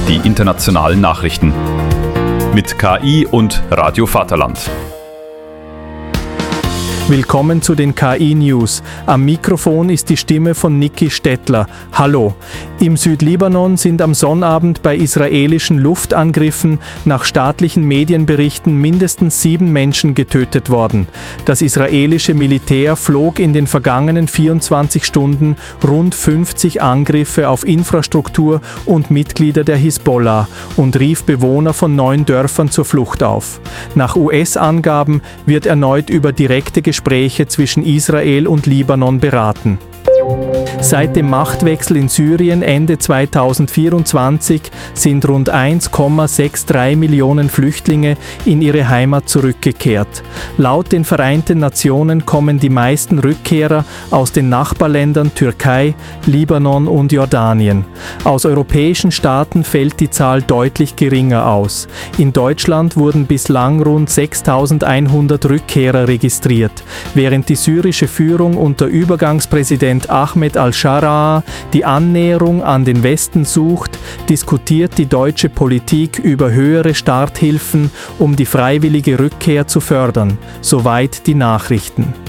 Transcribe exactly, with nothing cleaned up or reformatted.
die internationalen Nachrichten. Mit K I und Radio Vaterland. Willkommen zu den K I-News. Am Mikrofon ist die Stimme von Niki Stettler. Hallo. Im Südlibanon sind am Sonnabend bei israelischen Luftangriffen nach staatlichen Medienberichten mindestens sieben Menschen getötet worden. Das israelische Militär flog in den vergangenen vierundzwanzig Stunden rund fünfzig Angriffe auf Infrastruktur und Mitglieder der Hisbollah und rief Bewohner von neun Dörfern zur Flucht auf. Nach U S-Angaben wird erneut über direkte Gespräche zwischen Israel und Libanon beraten. Seit dem Machtwechsel in Syrien Ende zweitausendvierundzwanzig sind rund eins Komma drei Millionen Flüchtlinge in ihre Heimat zurückgekehrt. Laut den Vereinten Nationen kommen die meisten Rückkehrer aus den Nachbarländern Türkei, Libanon und Jordanien. Aus europäischen Staaten fällt die Zahl deutlich geringer aus. In Deutschland wurden bislang rund sechstausendeinhundert Rückkehrer registriert, während die syrische Führung unter Übergangspräsident Ahmed al-Sharaa die Annäherung an den Westen sucht, diskutiert die deutsche Politik über höhere Starthilfen, um die freiwillige Rückkehr zu fördern. Soweit die Nachrichten.